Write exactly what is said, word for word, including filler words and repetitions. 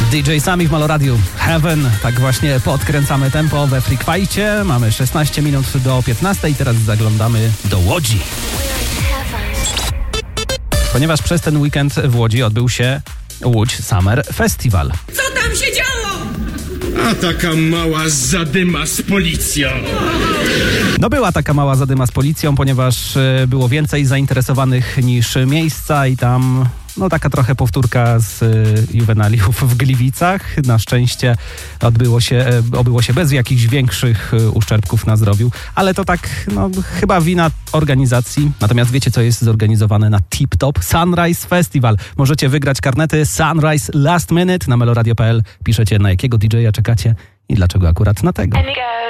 D J Sami w Maloradiu. Heaven. Tak właśnie podkręcamy tempo we Freak Fajcie. Mamy szesnaście minut do piętnastej. Teraz zaglądamy do Łodzi. Ponieważ przez ten weekend w Łodzi odbył się Łódź Summer Festival. Co tam się działo? A taka mała zadyma z policją. No była taka mała zadyma z policją, ponieważ było więcej zainteresowanych niż miejsca i tam no taka trochę powtórka z Juwenaliów w Gliwicach. Na szczęście odbyło się, obyło się bez jakichś większych uszczerbków na zdrowiu, ale to tak no chyba wina organizacji. Natomiast wiecie, co jest zorganizowane na Tip Top? Sunrise Festival. Możecie wygrać karnety Sunrise Last Minute na meloradio kropka p l. Piszecie, na jakiego D J a czekacie i dlaczego akurat na tego.